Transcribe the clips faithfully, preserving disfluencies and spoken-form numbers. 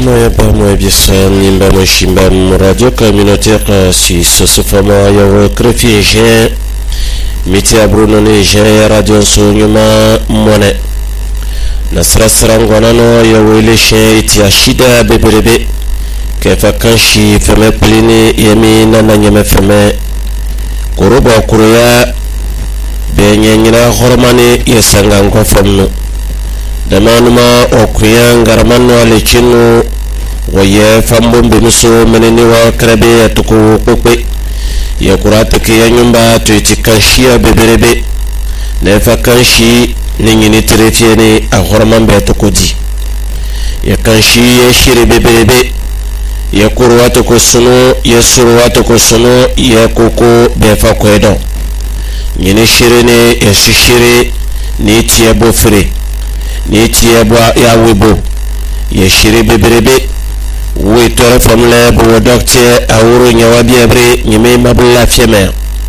moya ba moya bisa nimba mo shimba radio communautaire si sosofama ya wo krefi je miti abruno ne je radio sonyuma mone nasra sarangwana no ya wele she iti ashida beberebe ke fakanshi feme plini yemi nana nyeme feme kuruba kuruya benye nyina hormani yesanga ngofamno damanuma okuya ngaramano alechinu waye fambombe muso meneni wa krabe atuko kokwe ya kurata ke ya nyumba tuitikanshia beberebe na fakanshi ningini terefie ni ahorman be atukodi ya kanshi ya shire beberebe ya kuruwato ko sunu ya suruwato ko sunu ya koko be fakwedo nyini shire ne ya shire ni tiye bofre ni tiye bo ya webo ya shire beberebe we tore famle bo docteur awuro nyawabi abre nyime mabulla fieme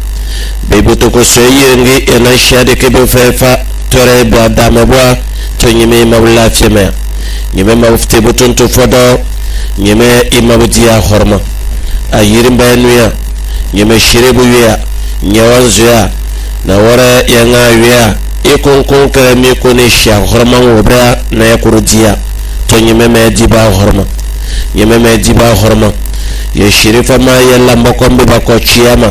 be to ko soyenge ena shade ke be fefa tore bo dama bo to nyime mabulla fieme nyime mafte butun to fodo nyime imabudiya horma ayirin bayanuya nyime shire bo wiya nyawanzuya na wara yanga wiya ikon kon kare mi ko ne sha horma wobra na yakurudiya to nyime me diba horma nyime me diba horma ye shirifa ma yalla mbokombe bako chiyama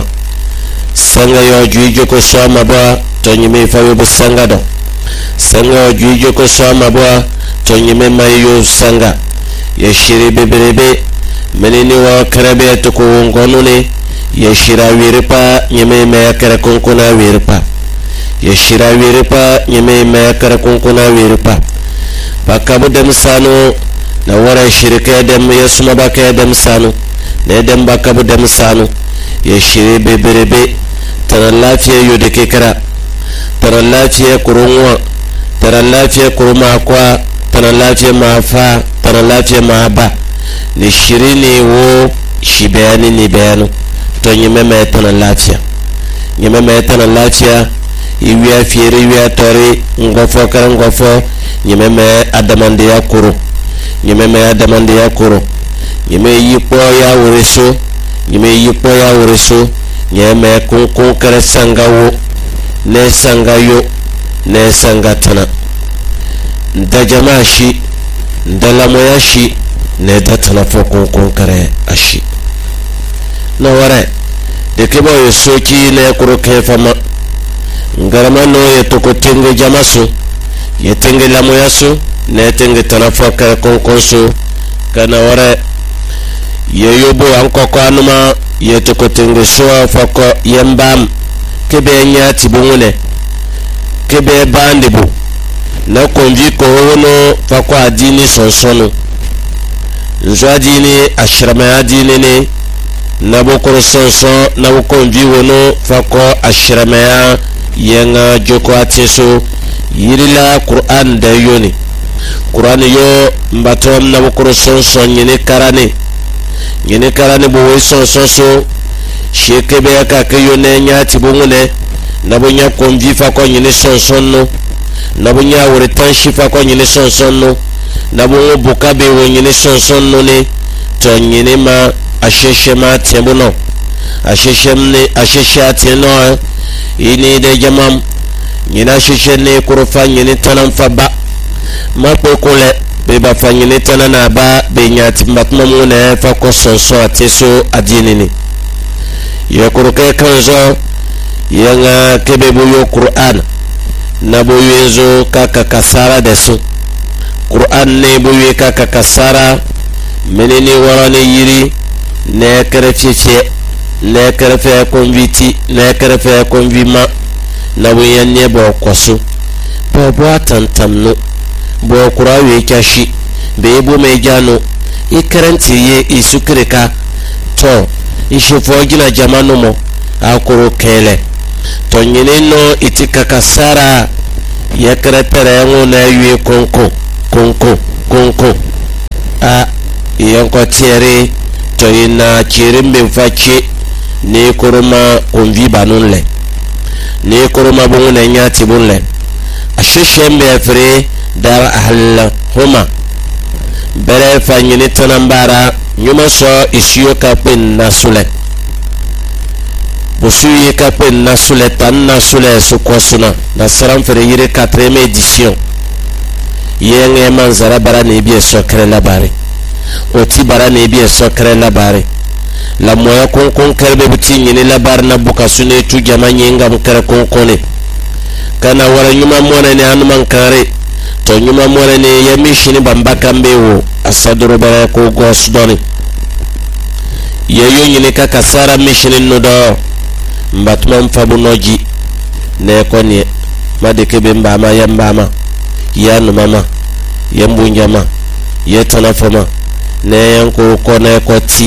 sanga yo juijo ko soma ba to nyime fa yo sanga do sanga yo juijo ko soma ba to nyime mayo sanga ye shiri beberebe menini wa karabe to ko ngono ne ye shira wiripa nyime me kare konkona wiripa ye shira wiripa nyime me kare konkona wiripa bakabu dem sano na wara shirika dem yasuma baka dem sano na dem bakabu dem sano ya shiri beberebe tara lafiya yode ke kara tara lafiya kurunwa tara lafiya kuruma kwa tara lafiya mafa tara lafiya maba ni shiri ne wo shi bayani ni bayanu to nyime me tara lafiya nyime me tara lafiya iwiya fiere iwiya tori ngofo kara ngofo nyime me adamande ya kuru nyime me adamande ya kuru nyime yipo ya wuriso nyime yipo ya wuriso nyime kunkun kare sangawo ne sangayo ne sangatana nda jama'a shi nda lamoya shi ne da tana fo kunkun kare ashi na ware de kebo yo soki ne kuru kefama ngarama no ye toko tenge jamasu ye tenge lamoya su ne tenge tana fo kare kunkun su kana ware ye yobo ankoko anuma ye toko tenge suwa foko yembam kebe nyati bungune kebe bandibu na konvi ko wono fako adini sonsono nzo adini ashrama adini ne na bokoro sonson na bokonvi wono fako ashrama yenga joko ateso yirila Qur'an da yoni Qur'an yo mbatom na bokoro sonson nyene karane nyene karane bo we sonson so shekebe ka ke yone nyati bungune na bonya konvi fako nyene sonson no na bonya wore tanshi fako nyene sonson no na bongo bukabe wo nyene sonson no ne to nyene ma asheshe ma tembuno asheshe ne asheshe ateno ini de jamam nyina asheshe ne kurufa nyene tanam faba ma pokole be ba fa nyene tanana ba be nyati matma mu ne fako sonson ateso adinini ye kuruke kanzo yanga kebe buyo Qur'an na buyezo kaka kasara desu Qur'an ne buye kaka kasara menene warane yiri ne kerefiche ne kerefe konviti ne kerefe konvima na buye ne bo kwasu bo bo tantamno bo kurawe kashi be bo mejano ikaranti ye isukreka to ishofo gina jamanu mo akuru kele to nyineno itika kasara ya krepere ngona yue konko konko konko a yanko tiere to ina chirimbe fachi ne kuruma konvi banunle ne kuruma bungune nyati bunle ashishembe afre dar ahl huma bere fa nyini tanambara nyuma so isiyo ka pen nasule bosuyi ka pen nasule tan nasule su kosuna na saram fere yire quatrième édition yenge manzara bara ne biye sokre labari oti bara ne biye sokre labari la moya kon kon kerbe biti nyini labar na buka sune tu jama nyinga mkere kon kone kana wala nyuma mwana ne anuman kare to nyuma mwana ne yamishini bambaka mbewo asaduro bara ko gosdoni yeyo nyini ka kasara mishini nudo mbatuma mfabu noji ne konye madeke bemba ma yamba yanu mama yambunjama yetanafama ne yanko kona koti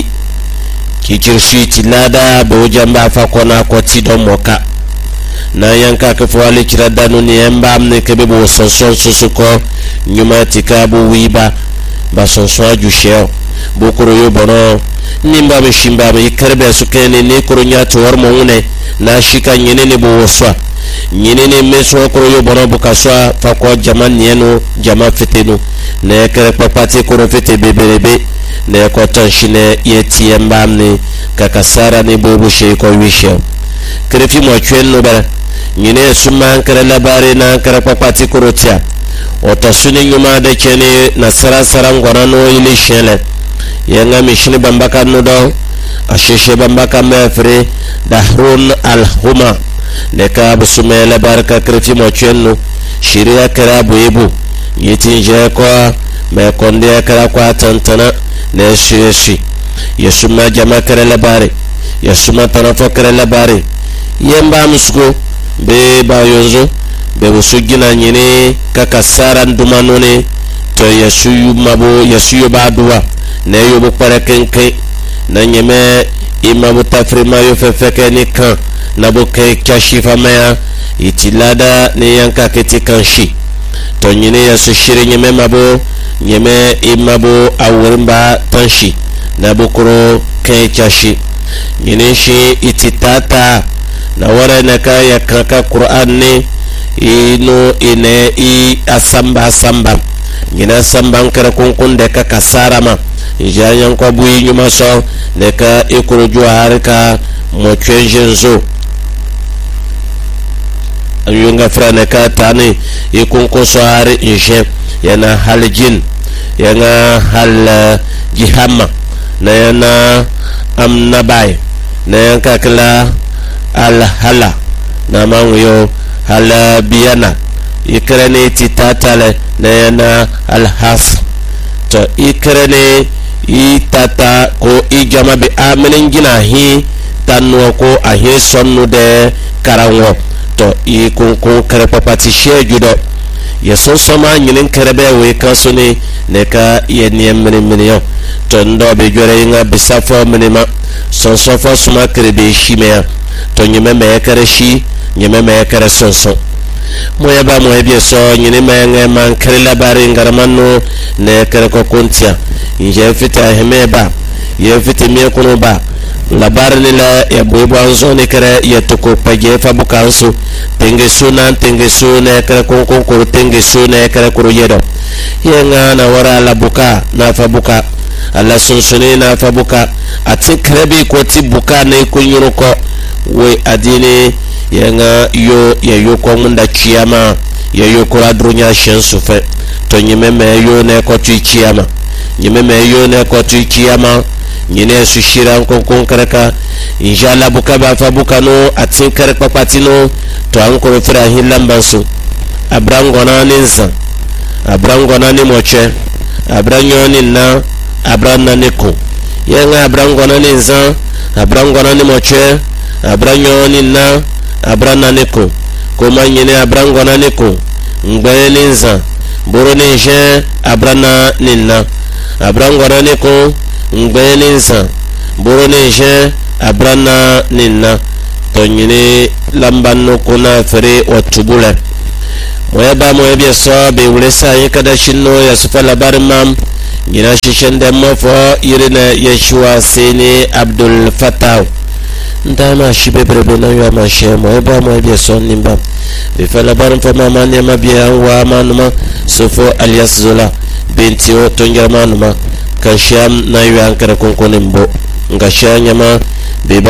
kikirshi lada bo jamba fa kona koti don moka na yanka ka fwale kirada no ne yamba amne kebe bo sonson susuko nyuma tikabu wiba ba sonson ajushe bo koro yo bono nimba me shimba me karbe sukene ne koro nyato warmo ngune na shika nyene ne bo woswa nyene ne meso koro yo bono bukaswa fa ko jama nieno jama fetenu ne kere papati koro fete beberebe ne ko tanshine yeti embamni kakasara ne bobo she ko wishe krefi mo chwen no bara nyene summan kere labare na kere papati koro tia otasuni nyuma de chene na sara sara ngorano ile shele yenga mishini bambaka nudo ashishe bambaka mefre dahrun al-huma neka busumele baraka krefi mo chwenno shiria kera buibu yitinje ko me konde kera kwa tantana ne shishi yesuma jama kera labare yesuma tarafo kera labare yemba musgo be ba yonzo be busugina nyine kakasara ndumanone to yesuyu mabo yesuyu baduwa ne yobu parakenke na nyeme imabu tafrima yo fefeke ni kan na boke kashifa maya itilada ne yanka keti kanshi to nyine yesu shiri nyeme mabo nyeme imabo awrimba tanshi na bokoro ke kashi nyine shi ititata na wara na ka ya kaka Qur'an ne ino ine i asamba samba nyina samba kara kunkun de ka kasara ma jayan ko buyi nyuma so ne ka ikuru juhar ka mo chenjenzo yunga frane ka tani ikun ko so har inje yana haljin yana hal jihama na yana amnabai na yanka kala al hala na manyo hala biyana ikrane titatale na yana al has to ikrane itata ko ijama bi aminin gina hi tanno ko ahe sonnu de karanwo to ikun ko karpapati shejudo yeso soma nyinin karbe we kasune ne ka yeniem miniminiyo to ndo be jore nga bisafo minima sonsofo suma krebe shimea to nyime me karashi nyime me kara sonson moya ba mo ebie so nyine me nga man krela bari ngaramano ne kara ko kontia nje fita hemeba ye fita mi kono ba labar ni la ya boybo anzo ne kara ya toko paje fa bukanso tenge suna tenge suna kara kon kon ko tenge suna kara ko yedo yenga na wara la buka na fa buka alla sunsune na fa buka ati krebi ko ti buka ne ko nyuro ko we adini yenga yo ya yo ko munda chiyama ya yo ko adrunya shensu fe to nyime me yo ne ko tu chiyama nyime me yo ne ko tu chiyama nyine su shira kon kon karaka inshallah buka ba fa buka no atin kare papatino to an ko fira hilambansu abrangona ninsa abrangona ni moche abranyoni na abranna neko yenga abrangona ninsa abrangona ni moche abranyoni na abranna neko koma nyine abrangona neko ngbe ninsa boro ni je abranna ninna abrangona neko ngbe ninsa boro ni je abranna ninna to nyine lambanno kuna fere otubule moya ba moya bi so be wulesa yikada shinno ya sufa labarin mam nyina shishen da mafo irina yeshua sene abdul fatah ndama shibe brebe na yo ma she moya ba moya bi so nimba be fa labarin fa mama ne ma biya wa manuma sufo alias zola bentio tonjara manuma kan sham na yu ankara konkonin bo nga sha nyama